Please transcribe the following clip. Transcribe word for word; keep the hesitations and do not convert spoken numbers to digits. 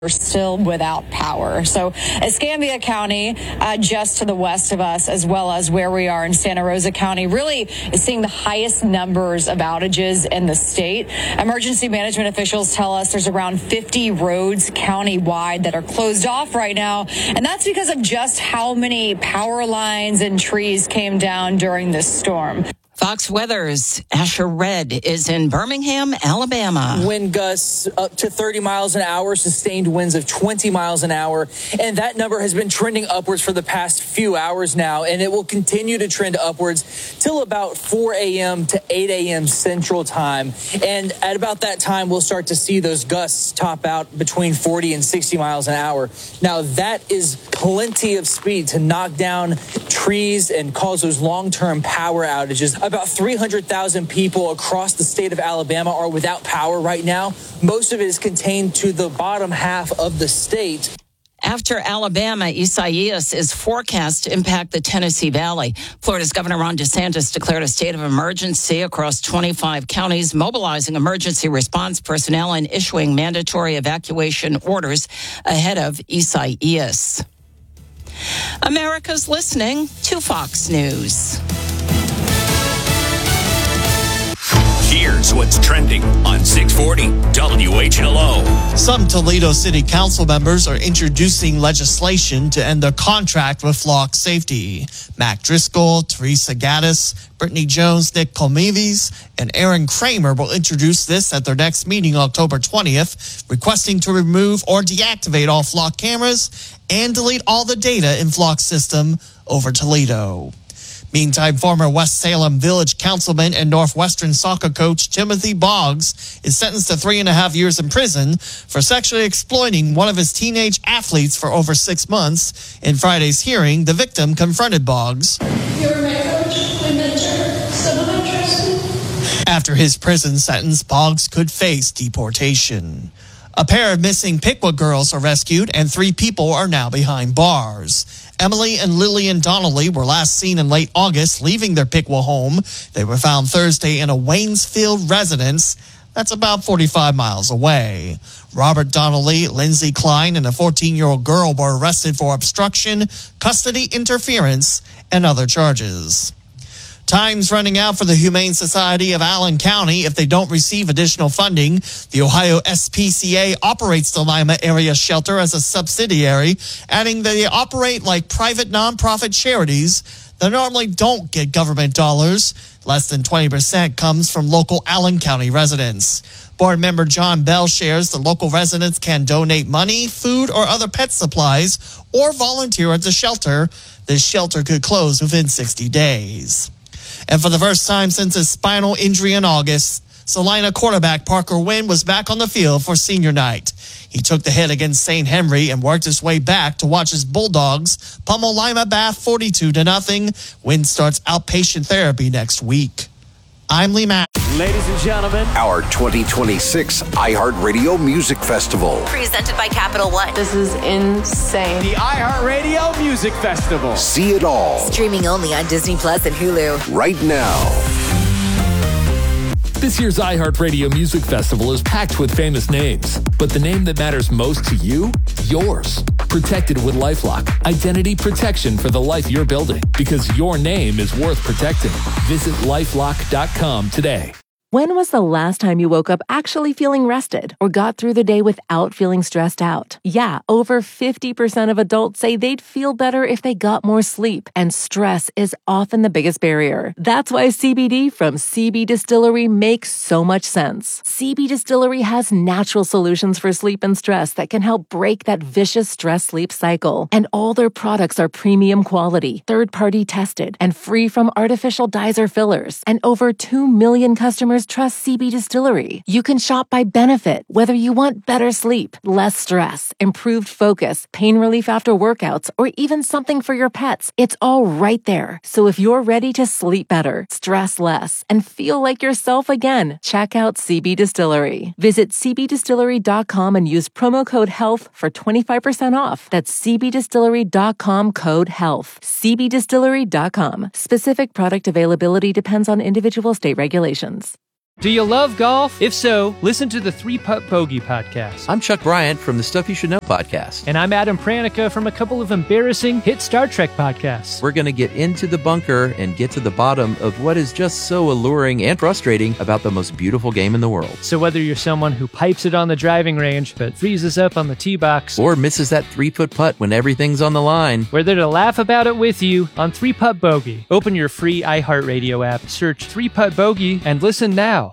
We're still without power. So Escambia County, uh, just to the west of us, as well as where we are in Santa Rosa County, really is seeing the highest numbers of outages in the state. Emergency management officials tell us there's around fifty roads county-wide that are closed off right now, and that's because of just how many power lines and trees came down during this storm. Fox Weather's Asher Red is in Birmingham, Alabama. Wind gusts up to thirty miles an hour, sustained winds of twenty miles an hour. And that number has been trending upwards for the past few hours now. And it will continue to trend upwards till about four a.m. to eight a.m. Central Time. And at about that time, we'll start to see those gusts top out between forty and sixty miles an hour. Now, that is plenty of speed to knock down trees and cause those long-term power outages. About three hundred thousand people across the state of Alabama are without power right now. Most of it is contained to the bottom half of the state. After Alabama, Isaias is forecast to impact the Tennessee Valley. Florida's Governor Ron DeSantis declared a state of emergency across twenty-five counties, mobilizing emergency response personnel and issuing mandatory evacuation orders ahead of Isaias. America's listening to Fox News. Here's what's trending on six forty W H L O. Some Toledo City Council members are introducing legislation to end their contract with Flock Safety. Mac Driscoll, Teresa Gaddis, Brittany Jones, Nick Colmeves, and Aaron Kramer will introduce this at their next meeting October twentieth, requesting to remove or deactivate all Flock cameras and delete all the data in Flock's system over Toledo. Meantime, former West Salem Village councilman and Northwestern soccer coach Timothy Boggs is sentenced to three and a half years in prison for sexually exploiting one of his teenage athletes for over six months. In Friday's hearing, the victim confronted Boggs. You're my coach, my mentor, someone I trusted. After his prison sentence, Boggs could face deportation. A pair of missing Pickwood girls are rescued, and three people are now behind bars. Emily and Lillian Donnelly were last seen in late August leaving their Pickwa home. They were found Thursday in a Waynesfield residence that's about forty-five miles away. Robert Donnelly, Lindsay Klein, and a fourteen-year-old girl were arrested for obstruction, custody interference, and other charges. Time's running out for the Humane Society of Allen County if they don't receive additional funding. The Ohio S P C A operates the Lima Area Shelter as a subsidiary, adding that they operate like private nonprofit charities that normally don't get government dollars. Less than twenty percent comes from local Allen County residents. Board member John Bell shares the local residents can donate money, food, or other pet supplies, or volunteer at the shelter. This shelter could close within sixty days. And for the first time since his spinal injury in August, Salina quarterback Parker Wynn was back on the field for senior night. He took the hit against Saint Henry and worked his way back to watch his Bulldogs pummel Lima Bath forty-two to nothing. Wynn starts outpatient therapy next week. I'm Lee Mack. Ladies and gentlemen, Our twenty twenty-six iHeartRadio Music Festival. Presented by Capital One. This is insane. the iHeartRadio Music Festival. See it all Streaming only on Disney Plus and Hulu. right now. This year's iHeartRadio Music Festival is packed with famous names, but the name that matters most to you, yours. Protected with LifeLock, identity protection for the life you're building, because your name is worth protecting. Visit lifelock dot com today. When was the last time you woke up actually feeling rested or got through the day without feeling stressed out? Yeah, over fifty percent of adults say they'd feel better if they got more sleep, and stress is often the biggest barrier. That's why C B D from C B Distillery makes so much sense. C B Distillery has natural solutions for sleep and stress that can help break that vicious stress-sleep cycle. And all their products are premium quality, third-party tested, and free from artificial dyes or fillers. And over two million customers trust C B Distillery. You can shop by benefit, whether you want better sleep, less stress, improved focus, pain relief after workouts, or even something for your pets. It's all right there. So if you're ready to sleep better, stress less, and feel like yourself again, check out C B Distillery. Visit c b distillery dot com and use promo code HEALTH for twenty-five percent off. That's c b distillery dot com code HEALTH. c b distillery dot com. Specific product availability depends on individual state regulations. Do you love golf? If so, listen to the Three Putt Bogey podcast. I'm Chuck Bryant from the Stuff You Should Know podcast. And I'm Adam Pranica from a couple of embarrassing hit Star Trek podcasts. We're going to get into the bunker and get to the bottom of what is just so alluring and frustrating about the most beautiful game in the world. So whether you're someone who pipes it on the driving range but freezes up on the tee box, or misses that three-foot putt when everything's on the line, we're there to laugh about it with you on Three Putt Bogey. Open your free iHeartRadio app, search Three Putt Bogey, and listen now.